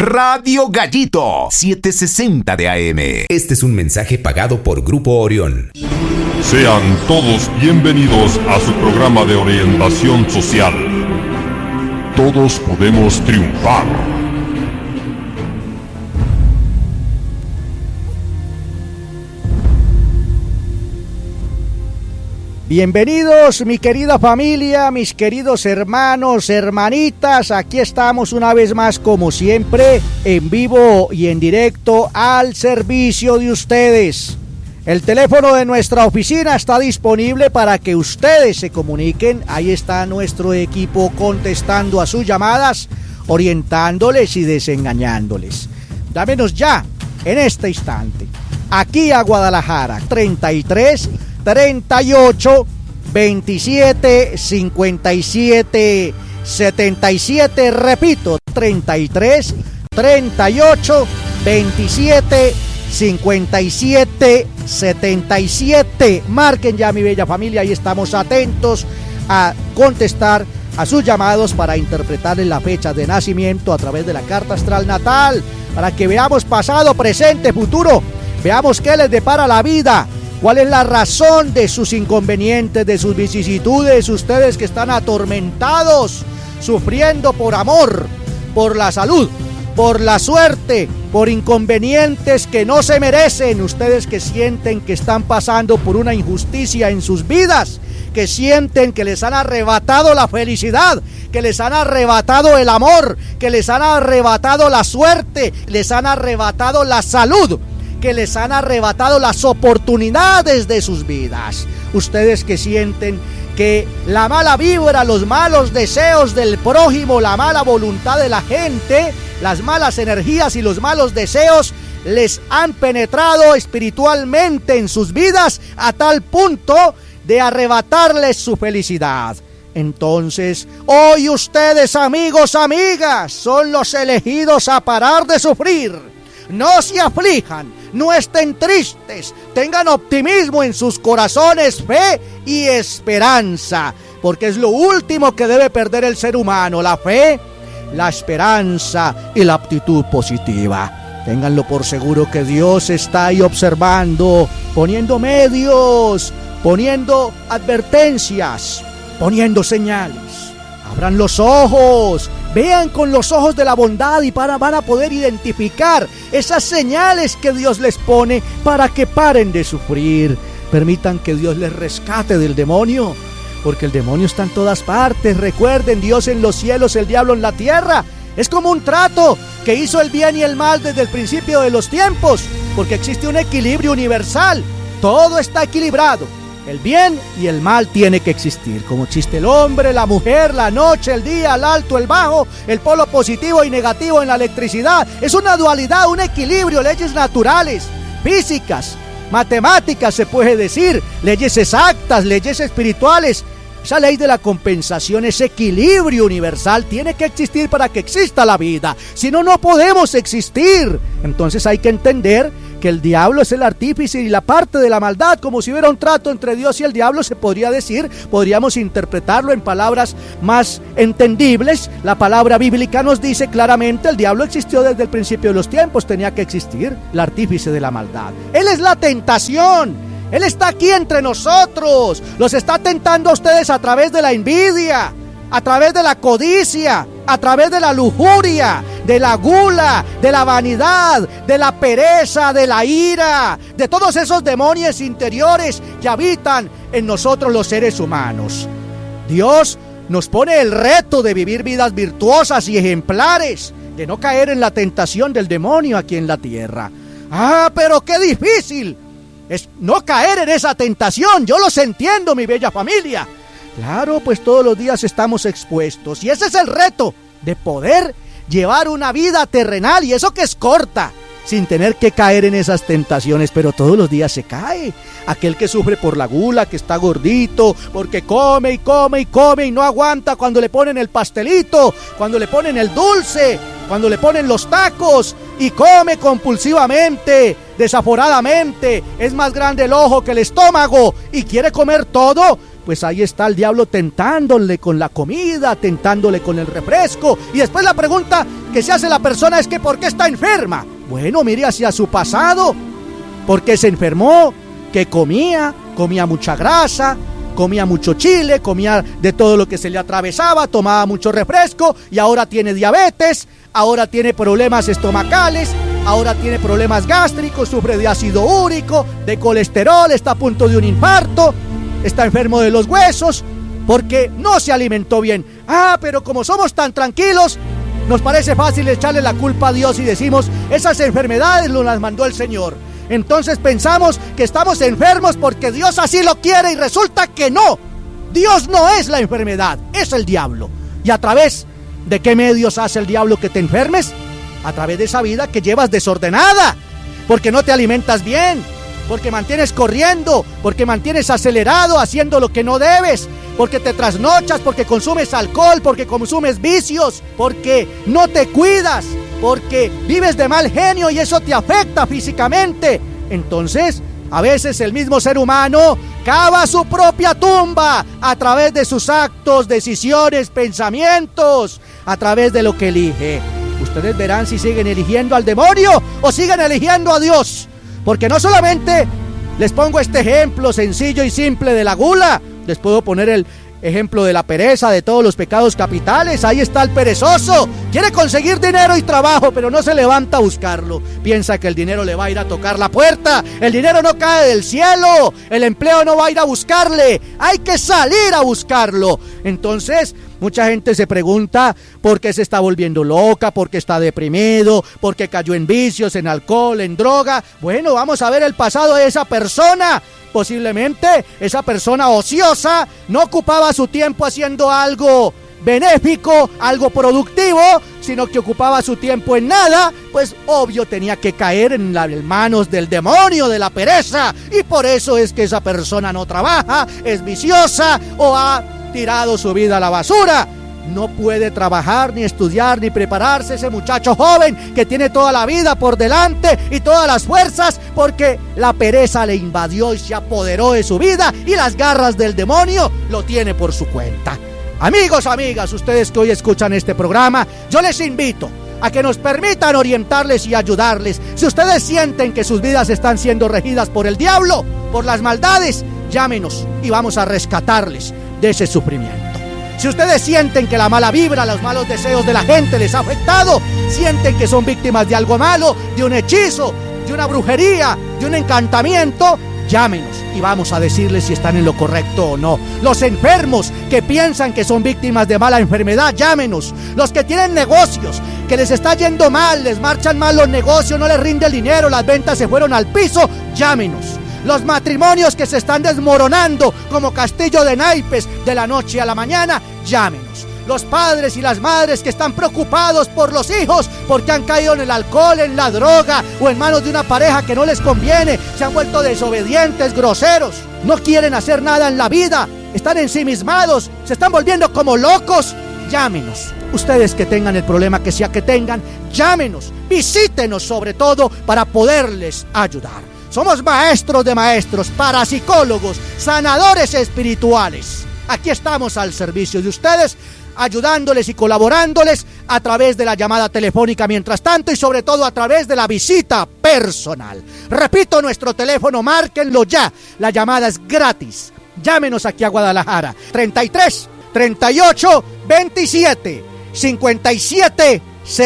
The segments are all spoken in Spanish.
Radio Gallito 760 de AM. Este es un mensaje pagado por Grupo Orión. Sean todos bienvenidos a su programa de orientación social. Todos podemos triunfar. Bienvenidos, mi querida familia, mis queridos hermanos, hermanitas. Aquí estamos una vez más, como siempre, en vivo y en directo al servicio de ustedes. El teléfono de nuestra oficina está disponible para que ustedes se comuniquen. Ahí está nuestro equipo contestando a sus llamadas, orientándoles y desengañándoles. Dámenos ya, en este instante, aquí a Guadalajara, 33 38 27 57 77, repito, 33 38 27 57 77. Marquen ya, mi bella familia, y estamos atentos a contestar a sus llamados para interpretarles la fecha de nacimiento a través de la carta astral natal, para que veamos pasado, presente, futuro, veamos qué les depara la vida. ¿Cuál es la razón de sus inconvenientes, de sus vicisitudes? Ustedes que están atormentados, sufriendo por amor, por la salud, por la suerte, por inconvenientes que no se merecen. Ustedes que sienten que están pasando por una injusticia en sus vidas, que sienten que les han arrebatado la felicidad, que les han arrebatado el amor, que les han arrebatado la suerte, les han arrebatado la salud, que les han arrebatado las oportunidades de sus vidas. Ustedes que sienten que la mala vibra, los malos deseos del prójimo, la mala voluntad de la gente, las malas energías y los malos deseos les han penetrado espiritualmente en sus vidas a tal punto de arrebatarles su felicidad. Entonces, hoy ustedes, amigos, amigas, son los elegidos a parar de sufrir. No se aflijan, no estén tristes, tengan optimismo en sus corazones, fe y esperanza, porque es lo último que debe perder el ser humano: la fe, la esperanza y la actitud positiva. Ténganlo por seguro que Dios está ahí observando, poniendo medios, poniendo advertencias, poniendo señales. Abran los ojos, vean con los ojos de la bondad y van a poder identificar esas señales que Dios les pone para que paren de sufrir. Permitan que Dios les rescate del demonio, porque el demonio está en todas partes. Recuerden, Dios en los cielos, el diablo en la tierra. Es como un trato que hizo el bien y el mal desde el principio de los tiempos, porque existe un equilibrio universal. Todo está equilibrado. El bien y el mal tiene que existir, como existe el hombre, la mujer, la noche, el día, el alto, el bajo, el polo positivo y negativo en la electricidad. Es una dualidad, un equilibrio, leyes naturales, físicas, matemáticas se puede decir, leyes exactas, leyes espirituales. Esa ley de la compensación, ese equilibrio universal tiene que existir para que exista la vida. Si no, no podemos existir. Entonces hay que entender que el diablo es el artífice y la parte de la maldad, como si hubiera un trato entre Dios y el diablo, se podría decir, podríamos interpretarlo en palabras más entendibles. La palabra bíblica nos dice claramente: el diablo existió desde el principio de los tiempos, tenía que existir el artífice de la maldad. Él es la tentación, él está aquí entre nosotros, los está tentando a ustedes a través de la envidia, a través de la codicia, a través de la lujuria, de la gula, de la vanidad, de la pereza, de la ira, de todos esos demonios interiores que habitan en nosotros los seres humanos. Dios nos pone el reto de vivir vidas virtuosas y ejemplares, de no caer en la tentación del demonio aquí en la tierra. ¡Ah, pero qué difícil es no caer en esa tentación! Yo los entiendo, mi bella familia. Claro, pues todos los días estamos expuestos, y ese es el reto, de poder llevar una vida terrenal, y eso que es corta, sin tener que caer en esas tentaciones, pero todos los días se cae. Aquel que sufre por la gula, que está gordito, porque come y come y come y no aguanta cuando le ponen el pastelito, cuando le ponen el dulce, cuando le ponen los tacos, y come compulsivamente, desaforadamente, es más grande el ojo que el estómago, y quiere comer todo. pues ahí está el diablo tentándole con la comida, tentándole con el refresco. Y después la pregunta que se hace la persona es que ¿por qué está enferma? Bueno, mire hacia su pasado. ¿Por qué se enfermó? ¿Qué comía? Comía mucha grasa, comía mucho chile, comía de todo lo que se le atravesaba, tomaba mucho refresco y ahora tiene diabetes, ahora tiene problemas estomacales, ahora tiene problemas gástricos, sufre de ácido úrico, de colesterol, está a punto de un infarto, está enfermo de los huesos porque no se alimentó bien. Pero como somos tan tranquilos, nos parece fácil echarle la culpa a Dios y decimos, esas enfermedades nos las mandó el Señor. Entonces pensamos que estamos enfermos porque Dios así lo quiere y resulta que no. Dios no es la enfermedad, es el diablo. ¿Y a través de qué medios hace el diablo que te enfermes? A través de esa vida que llevas desordenada, porque no te alimentas bien, porque mantienes corriendo, porque mantienes acelerado haciendo lo que no debes, porque te trasnochas, porque consumes alcohol, porque consumes vicios, porque no te cuidas, porque vives de mal genio y eso te afecta físicamente. Entonces, a veces el mismo ser humano cava su propia tumba a través de sus actos, decisiones, pensamientos, a través de lo que elige. Ustedes verán si siguen eligiendo al demonio o siguen eligiendo a Dios. Porque no solamente les pongo este ejemplo sencillo y simple de la gula, les puedo poner el ejemplo de la pereza, de todos los pecados capitales. Ahí está el perezoso, quiere conseguir dinero y trabajo, pero no se levanta a buscarlo. Piensa que el dinero le va a ir a tocar la puerta. El dinero no cae del cielo, el empleo no va a ir a buscarle, hay que salir a buscarlo. Entonces, mucha gente se pregunta por qué se está volviendo loca, por qué está deprimido, por qué cayó en vicios, en alcohol, en droga. Bueno, vamos a ver el pasado de esa persona. Posiblemente esa persona ociosa no ocupaba su tiempo haciendo algo benéfico, algo productivo, sino que ocupaba su tiempo en nada. Pues obvio tenía que caer en las manos del demonio, de la pereza, y por eso es que esa persona no trabaja, es viciosa o ha tirado su vida a la basura. No puede trabajar, ni estudiar, ni prepararse ese muchacho joven que tiene toda la vida por delante y todas las fuerzas, porque la pereza le invadió y se apoderó de su vida y las garras del demonio lo tiene por su cuenta. Amigos, amigas, ustedes que hoy escuchan este programa, yo les invito a que nos permitan orientarles y ayudarles. Si ustedes sienten que sus vidas están siendo regidas por el diablo, por las maldades, llámenos y vamos a rescatarles de ese sufrimiento. Si ustedes sienten que la mala vibra, los malos deseos de la gente les ha afectado, sienten que son víctimas de algo malo, de un hechizo, de una brujería, de un encantamiento, llámenos y vamos a decirles si están en lo correcto o no. Los enfermos que piensan que son víctimas de mala enfermedad, llámenos. Los que tienen negocios, que les está yendo mal, les marchan mal los negocios, no les rinde el dinero, las ventas se fueron al piso, llámenos. Los matrimonios que se están desmoronando como castillo de naipes de la noche a la mañana, llámenos. Los padres y las madres que están preocupados por los hijos porque han caído en el alcohol, en la droga o en manos de una pareja que no les conviene, se han vuelto desobedientes, groseros, no quieren hacer nada en la vida, están ensimismados, se están volviendo como locos, llámenos. Ustedes que tengan el problema que sea que tengan, llámenos, visítenos sobre todo para poderles ayudar. Somos maestros de maestros, parapsicólogos, sanadores espirituales. Aquí estamos al servicio de ustedes, ayudándoles y colaborándoles a través de la llamada telefónica mientras tanto y sobre todo a través de la visita personal. Repito nuestro teléfono, márquenlo ya. La llamada es gratis. Llámenos aquí a Guadalajara. 33 38 27 57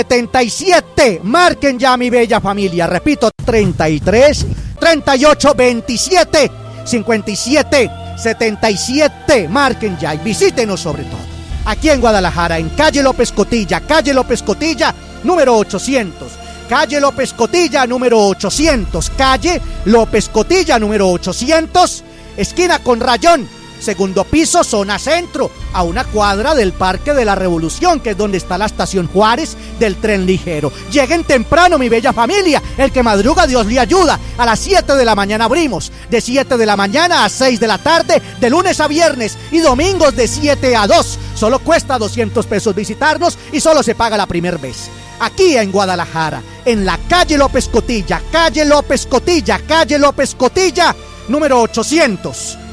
77. Marquen ya, mi bella familia. Repito, 33 38 27 57 77. Marquen ya y visítenos sobre todo aquí en Guadalajara, en calle López Cotilla, número 800. Calle López Cotilla, número 800. Calle López Cotilla, número 800. Esquina con Rayón. Segundo piso, zona centro, a una cuadra del Parque de la Revolución, que es donde está la estación Juárez del tren ligero. Lleguen temprano, mi bella familia. El que madruga, Dios le ayuda. A las 7 de la mañana abrimos. De 7 de la mañana a 6 de la tarde, de lunes a viernes y domingos de 7 a 2. Solo cuesta 200 pesos visitarnos y solo se paga la primera vez. Aquí en Guadalajara, en la calle López Cotilla, número 800.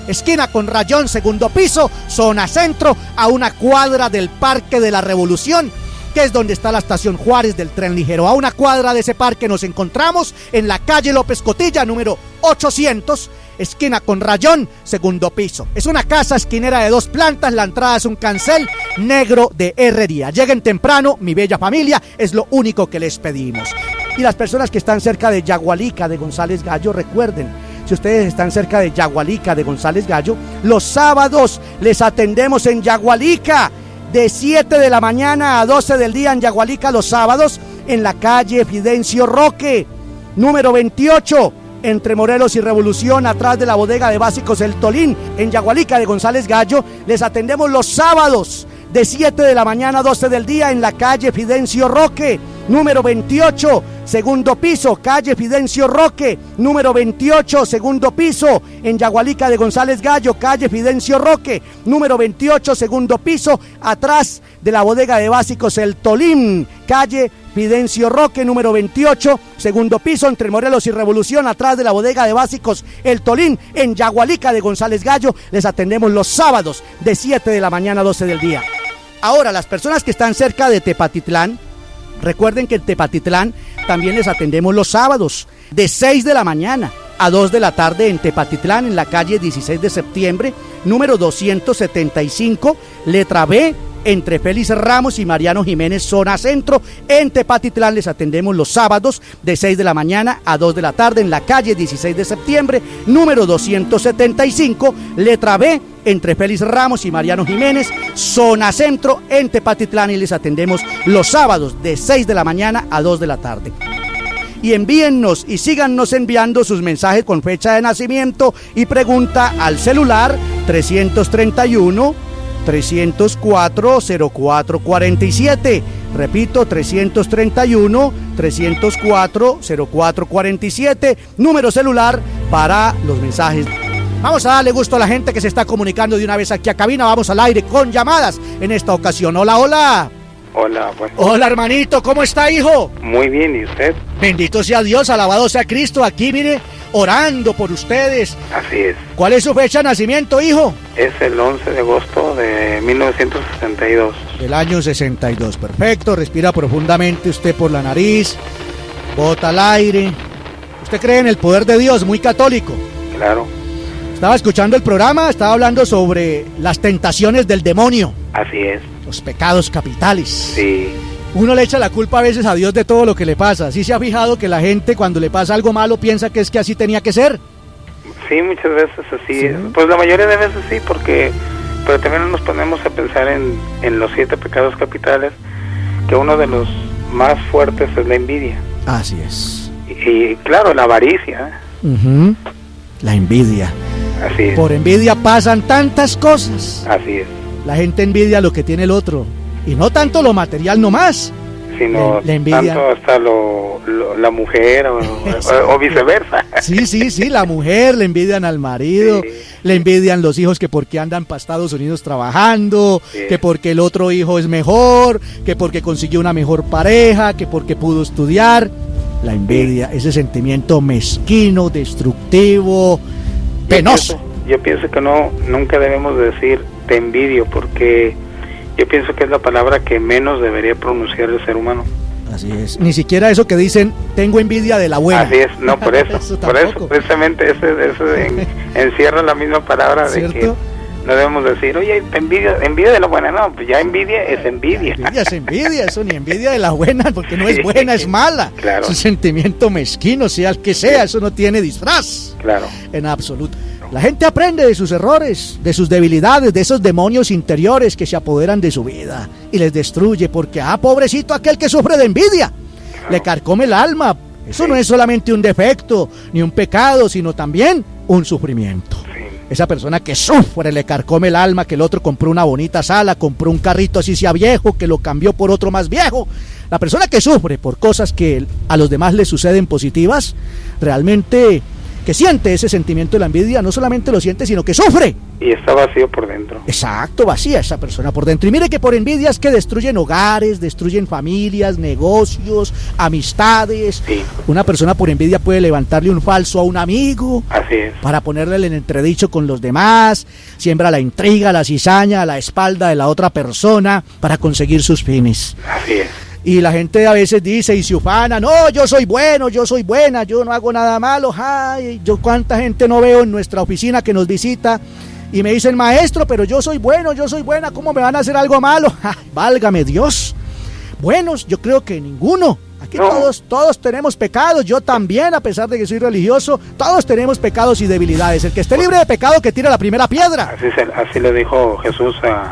esquina con Rayón, segundo piso, zona centro, a una cuadra del Parque de la Revolución, que es donde está la estación Juárez del tren ligero. A una cuadra de ese parque nos encontramos en la calle López Cotilla, número 800, esquina con Rayón, segundo piso. Es una casa esquinera de 2 plantas, la entrada es un cancel negro de herrería. Lleguen temprano, mi bella familia, es lo único que les pedimos. Y las personas que están cerca de Yagualica, de González Gallo, recuerden, si ustedes están cerca de Yagualica, de González Gallo, los sábados les atendemos en Yagualica, de 7 de la mañana a 12 del día en Yagualica los sábados, en la calle Fidencio Roque, número 28, entre Morelos y Revolución, atrás de la bodega de básicos El Tolín, en Yagualica de González Gallo. Les atendemos los sábados, de 7 de la mañana a 12 del día, en la calle Fidencio Roque, número 28, segundo piso, calle Fidencio Roque, número 28, segundo piso, en Yagualica de González Gallo, calle Fidencio Roque, número 28, segundo piso, atrás de la bodega de básicos El Tolín, calle Fidencio Roque, número 28, segundo piso, entre Morelos y Revolución, atrás de la bodega de básicos El Tolín, en Yagualica de González Gallo. Les atendemos los sábados, de 7 de la mañana a 12 del día. Ahora, las personas que están cerca de Tepatitlán, recuerden que en Tepatitlán también les atendemos los sábados, de 6 de la mañana a 2 de la tarde en Tepatitlán, en la calle 16 de septiembre, número 275, letra B, entre Félix Ramos y Mariano Jiménez, zona centro. En Tepatitlán les atendemos los sábados, de 6 de la mañana a 2 de la tarde, en la calle 16 de septiembre, número 275, letra B, entre Félix Ramos y Mariano Jiménez, zona centro, en Tepatitlán, y les atendemos los sábados de 6 de la mañana a 2 de la tarde. Y envíennos y síganos enviando sus mensajes con fecha de nacimiento y pregunta al celular 331-304-0447. Repito, 331-304-0447, número celular para los mensajes. Vamos a darle gusto a la gente que se está comunicando de una vez aquí a cabina. Vamos al aire con llamadas en esta ocasión. Hola, hola. Hola, bueno. Hola, hermanito, ¿cómo está, hijo? Muy bien, ¿y usted? Bendito sea Dios, alabado sea Cristo. Aquí, mire, orando por ustedes. Así es. ¿Cuál es su fecha de nacimiento, hijo? Es el 11 de agosto de 1962. Del año 62, perfecto. Respira profundamente usted por la nariz, bota al aire. ¿Usted cree en el poder de Dios? Muy católico. Claro. Estaba escuchando el programa, estaba hablando sobre las tentaciones del demonio. Así es. Los pecados capitales. Sí. Uno le echa la culpa a veces a Dios de todo lo que le pasa. ¿Sí se ha fijado que la gente cuando le pasa algo malo piensa que es que así tenía que ser? Sí, muchas veces así. ¿Sí? Pues la mayoría de veces sí, porque... Pero también nos ponemos a pensar en los 7 pecados capitales, que uno de los más fuertes es la envidia. Así es. Y claro, la avaricia. La envidia. Así es. Por envidia pasan tantas cosas. Así es. La gente envidia lo que tiene el otro. Y no tanto lo material nomás. Sino la envidia. Tanto hasta la mujer o viceversa. Sí, la mujer, le envidian al marido, sí. Le envidian los hijos que porque andan para Estados Unidos trabajando, sí. Que porque el otro hijo es mejor, que porque consiguió una mejor pareja, que porque pudo estudiar. La envidia, sí. Ese sentimiento mezquino, destructivo, penoso. Yo pienso que nunca debemos decir te envidio, porque yo pienso que es la palabra que menos debería pronunciar el ser humano. Así es, ni siquiera eso que dicen tengo envidia de la buena. Así es, no, por eso, por eso precisamente ese encierra la misma palabra. ¿Cierto? De que no debemos decir, oye, envidia de la buena, no, pues ya envidia es envidia. Envidia es envidia, eso ni envidia de la buena, porque no es buena, es mala. Claro. Es un sentimiento mezquino, sea el que sea, eso no tiene disfraz. Claro. En absoluto. La gente aprende de sus errores, de sus debilidades, de esos demonios interiores que se apoderan de su vida y les destruye, porque, pobrecito aquel que sufre de envidia, claro. Le carcome el alma. Eso sí. No es solamente un defecto, ni un pecado, sino también un sufrimiento. Sí. Esa persona que sufre, le carcome el alma, que el otro compró una bonita sala, compró un carrito así sea viejo, que lo cambió por otro más viejo. La persona que sufre por cosas que a los demás les suceden positivas, realmente que siente ese sentimiento de la envidia, no solamente lo siente, sino que sufre. Y está vacío por dentro. Exacto, vacía esa persona por dentro. Y mire que por envidia es que destruyen hogares, destruyen familias, negocios, amistades. Sí. Una persona por envidia puede levantarle un falso a un amigo. Así es. Para ponerle el entredicho con los demás, siembra la intriga, la cizaña a la espalda de la otra persona para conseguir sus fines. Así es. Y la gente a veces dice y se ufana, no, yo soy bueno, yo soy buena, yo no hago nada malo. Ay, yo cuánta gente no veo en nuestra oficina que nos visita y me dicen, maestro, pero yo soy bueno, yo soy buena, ¿cómo me van a hacer algo malo? Ay, válgame Dios. Buenos, yo creo que ninguno. Aquí no. Todos tenemos pecados, yo también, a pesar de que soy religioso, todos tenemos pecados y debilidades. El que esté libre de pecado, que tire la primera piedra. Así le dijo Jesús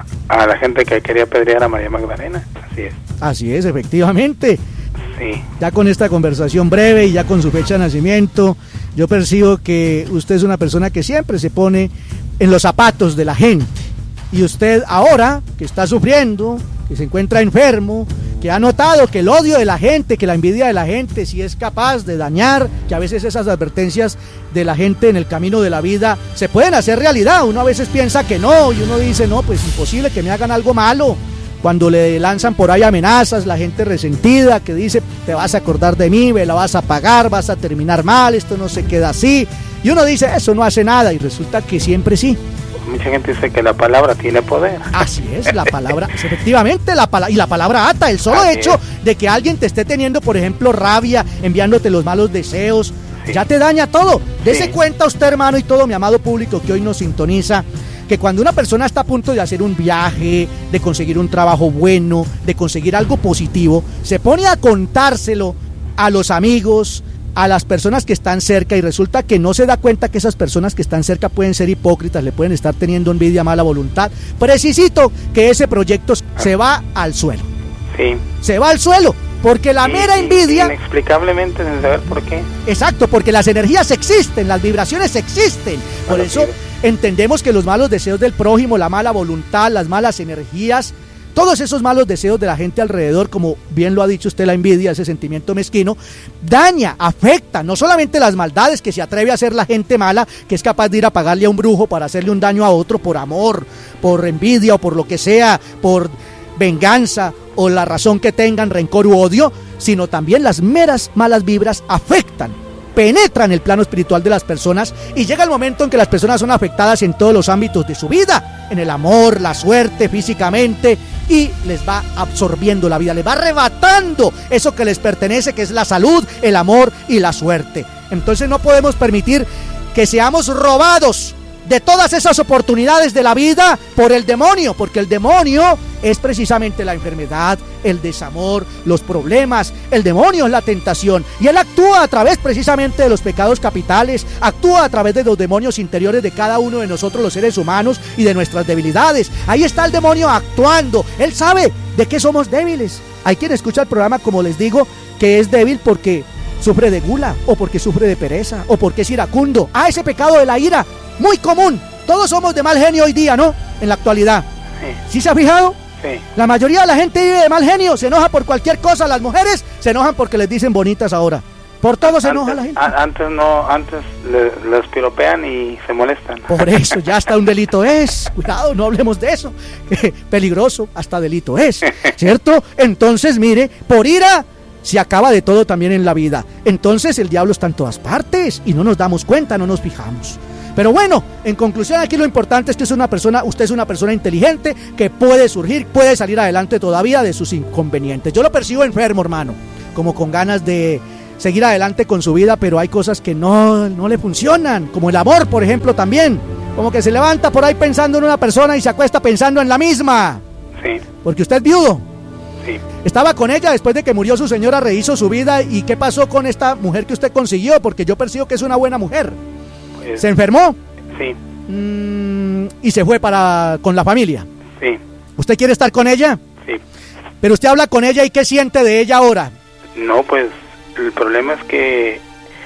a la gente que quería apedrear a María Magdalena. Así es. Así es, efectivamente. Sí. Ya con esta conversación breve y ya con su fecha de nacimiento, yo percibo que usted es una persona que siempre se pone en los zapatos de la gente. Y usted ahora, que está sufriendo, que se encuentra enfermo, que ha notado que el odio de la gente, que la envidia de la gente, si es capaz de dañar, que a veces esas advertencias de la gente en el camino de la vida se pueden hacer realidad. Uno a veces piensa que no, y uno dice, no, pues imposible que me hagan algo malo. Cuando le lanzan por ahí amenazas, la gente resentida que dice, te vas a acordar de mí, me la vas a pagar, vas a terminar mal, esto no se queda así. Y uno dice, eso no hace nada, y resulta que siempre sí. Mucha gente dice que la palabra tiene poder. Así es, la palabra, efectivamente, y la palabra ata. El solo hecho de que alguien te esté teniendo, por ejemplo, rabia, enviándote los malos deseos, ya te daña todo. Dese cuenta usted, hermano, y todo mi amado público que hoy nos sintoniza, que cuando una persona está a punto de hacer un viaje, de conseguir un trabajo bueno, de conseguir algo positivo, se pone a contárselo a los amigos, a las personas que están cerca, y resulta que no se da cuenta que esas personas que están cerca pueden ser hipócritas, le pueden estar teniendo envidia, mala voluntad. Precisito que ese proyecto se va al suelo. Sí. Se va al suelo, porque la mera envidia... Inexplicablemente, sin saber por qué. Exacto, porque las energías existen, las vibraciones existen. Por eso entendemos que los malos deseos del prójimo, la mala voluntad, las malas energías, todos esos malos deseos de la gente alrededor, como bien lo ha dicho usted, la envidia, ese sentimiento mezquino, daña, afecta, no solamente las maldades que se atreve a hacer la gente mala, que es capaz de ir a pagarle a un brujo para hacerle un daño a otro por amor, por envidia o por lo que sea, por venganza o la razón que tengan, rencor u odio, sino también las meras malas vibras afectan, penetran el plano espiritual de las personas, y llega el momento en que las personas son afectadas en todos los ámbitos de su vida, en el amor, la suerte, físicamente, y les va absorbiendo la vida, les va arrebatando eso que les pertenece, que es la salud, el amor y la suerte. Entonces no podemos permitir que seamos robados de todas esas oportunidades de la vida por el demonio, porque el demonio es precisamente la enfermedad, el desamor, los problemas. El demonio es la tentación, y él actúa a través precisamente de los pecados capitales, actúa a través de los demonios interiores de cada uno de nosotros, los seres humanos, y de nuestras debilidades. Ahí está el demonio actuando. Él sabe de qué somos débiles. Hay quien escucha el programa, como les digo, que es débil porque sufre de gula, o porque sufre de pereza, o porque es iracundo. Ese pecado de la ira, muy común. Todos somos de mal genio hoy día, ¿no? En la actualidad. ¿Sí se ha fijado? Sí. La mayoría de la gente vive de mal genio, se enoja por cualquier cosa. Las mujeres se enojan porque les dicen bonitas ahora. Por todo se enoja la gente. Antes les piropean y se molestan. Por eso ya hasta un delito es. Cuidado, no hablemos de eso. Peligroso, hasta delito es, ¿cierto? Entonces, mire, por ira se acaba de todo también en la vida. Entonces el diablo está en todas partes y no nos damos cuenta, no nos fijamos. Pero bueno, en conclusión, aquí lo importante es que usted es una persona inteligente, que puede surgir, puede salir adelante todavía de sus inconvenientes. Yo lo percibo enfermo, hermano, como con ganas de seguir adelante con su vida, pero hay cosas que no le funcionan, como el amor, por ejemplo, también. Como que se levanta por ahí pensando en una persona y se acuesta pensando en la misma. Sí. Porque usted es viudo. Sí. Estaba con ella después de que murió su señora, rehizo su vida. ¿Y qué pasó con esta mujer que usted consiguió? Porque yo percibo que es una buena mujer. Pues, ¿se enfermó? Sí. ¿Y se fue con la familia? Sí. ¿Usted quiere estar con ella? Sí. Pero usted habla con ella, ¿y qué siente de ella ahora? No, pues el problema es que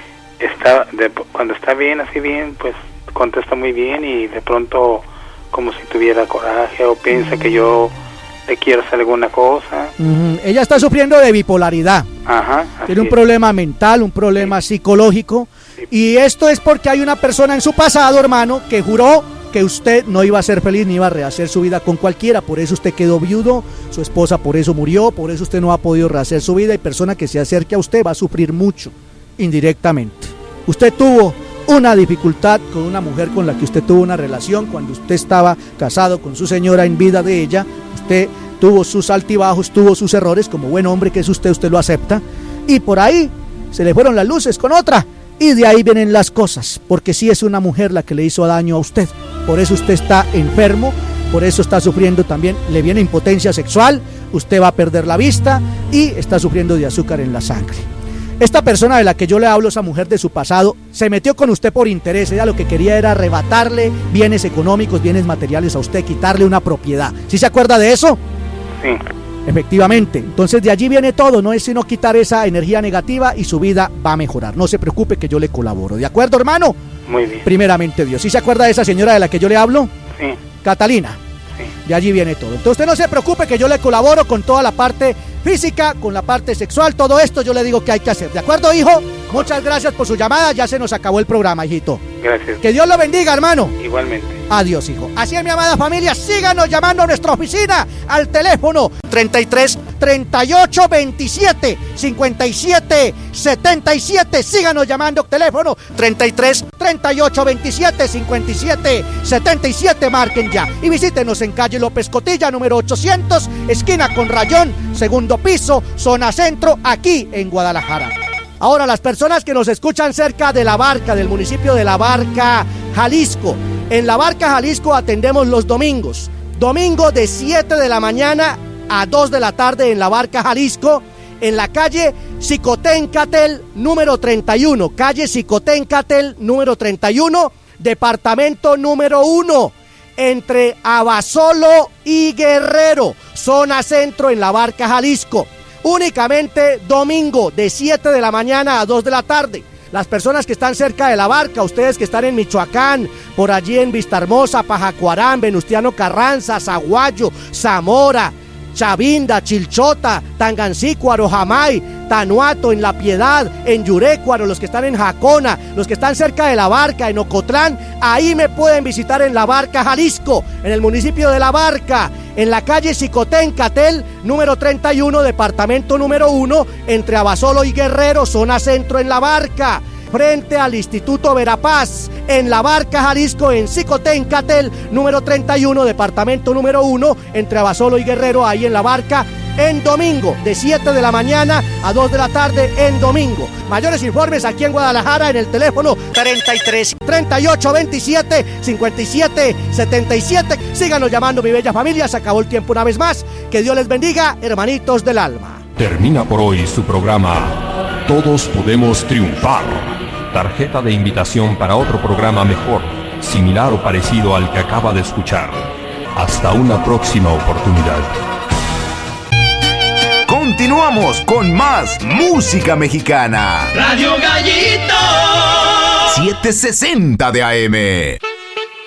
cuando está bien, así bien, pues contesta muy bien, y de pronto como si tuviera coraje o piensa que yo le quiero hacer alguna cosa. Ella está sufriendo de bipolaridad. Ajá. Tiene un problema mental, un problema psicológico, Y esto es porque hay una persona en su pasado, hermano, que juró que usted no iba a ser feliz ni iba a rehacer su vida con cualquiera. Por eso usted quedó viudo, su esposa por eso murió, por eso usted no ha podido rehacer su vida, y persona que se acerque a usted va a sufrir mucho, indirectamente. Usted tuvo una dificultad con una mujer con la que usted tuvo una relación cuando usted estaba casado con su señora en vida de ella. Usted tuvo sus altibajos, tuvo sus errores, como buen hombre que es usted lo acepta, y por ahí se le fueron las luces con otra, y de ahí vienen las cosas, porque sí es una mujer la que le hizo daño a usted. Por eso usted está enfermo, por eso está sufriendo también, le viene impotencia sexual, usted va a perder la vista y está sufriendo de azúcar en la sangre. Esta persona de la que yo le hablo, esa mujer de su pasado, se metió con usted por interés. Ella lo que quería era arrebatarle bienes económicos, bienes materiales a usted, quitarle una propiedad. ¿Sí se acuerda de eso? Sí. Efectivamente, entonces de allí viene todo, no es sino quitar esa energía negativa y su vida va a mejorar. No se preocupe que yo le colaboro, ¿de acuerdo, hermano? Muy bien. Primeramente Dios. ¿Sí se acuerda de esa señora de la que yo le hablo? Sí. Catalina. Sí. De allí viene todo. Entonces usted no se preocupe que yo le colaboro con toda la parte física, con la parte sexual, todo esto yo le digo que hay que hacer. ¿De acuerdo, hijo? Muchas gracias por su llamada, ya se nos acabó el programa, hijito. Gracias. Que Dios lo bendiga, hermano. Igualmente. Adiós, hijo. Así es, mi amada familia, síganos llamando a nuestra oficina al teléfono 33 38 27 57 77. Síganos llamando, teléfono 33 38 27 57 77. Marquen ya y visítenos en calle López Cotilla, número 800, esquina con Rayón, segundo piso, zona centro, aquí en Guadalajara. Ahora, las personas que nos escuchan cerca de La Barca, del municipio de La Barca, Jalisco. En La Barca, Jalisco, atendemos los domingos. Domingo de 7 de la mañana a 2 de la tarde en La Barca, Jalisco, en la calle Xicoténcatl, número 31. Calle Xicoténcatl, número 31, departamento número 1, entre Abasolo y Guerrero, zona centro en La Barca, Jalisco. Únicamente domingo de 7 de la mañana a 2 de la tarde. Las personas que están cerca de La Barca, ustedes que están en Michoacán, por allí en Vistahermosa, Pajacuarán, Venustiano Carranza, Zaguayo, Zamora, Chavinda, Chilchota, Tangancícuaro, Jamay, Tanuato, en La Piedad, en Yurécuaro, los que están en Jacona, los que están cerca de La Barca, en Ocotlán, ahí me pueden visitar en La Barca, Jalisco, en el municipio de La Barca, en la calle Xicoténcatl, número 31, departamento número 1, entre Abasolo y Guerrero, zona centro en La Barca, frente al Instituto Verapaz, en La Barca, Jalisco, en Xicoténcatl, número 31, departamento número 1, entre Abasolo y Guerrero, ahí en La Barca, en domingo, de 7 de la mañana a 2 de la tarde en domingo. Mayores informes aquí en Guadalajara en el teléfono 33 38 27 57 77. Síganos llamando, mi bella familia. Se acabó el tiempo una vez más. Que Dios les bendiga, hermanitos del alma. Termina por hoy su programa Todos Podemos Triunfar. Tarjeta de invitación para otro programa mejor, similar o parecido al que acaba de escuchar. Hasta una próxima oportunidad. Continuamos con más música mexicana. Radio Gallito 760 de AM.